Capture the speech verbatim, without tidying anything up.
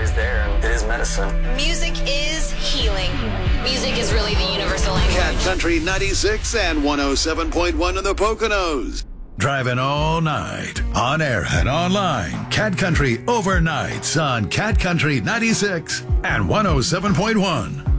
is there, and it is medicine. Music is healing. Music is really the universal language. Cat Country ninety-six and one oh seven point one in the Poconos. Driving all night, on air and online. Cat Country overnights on Cat Country ninety-six and one oh seven point one.